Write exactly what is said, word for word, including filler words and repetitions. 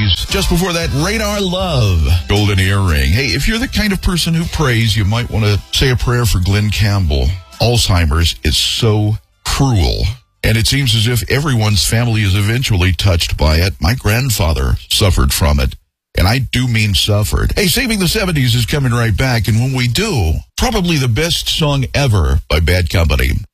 seventies. Just before that, Radar Love, Golden Earring. Hey, if you're the kind of person who prays, you might want to say a prayer for Glenn Campbell. Alzheimer's is so cruel, and it seems as if everyone's family is eventually touched by it. My grandfather suffered from it, and I do mean suffered. Hey, Saving the seventies is coming right back, and when we do, probably the best song ever by Bad Company.